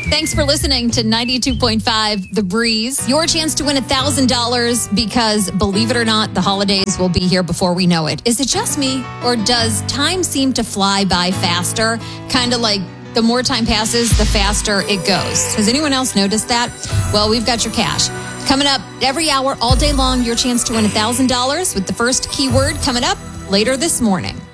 Thanks for listening to 92.5 The Breeze. Your chance to win $1,000 because, believe it or not, the holidays will be here before we know it. Is it just me, or does time seem to fly by faster? Kind of like the more time passes, the faster it goes. Has anyone else noticed that? Well, we've got your cash. Coming up every hour, all day long, your chance to win $1,000 with the first keyword coming up later this morning.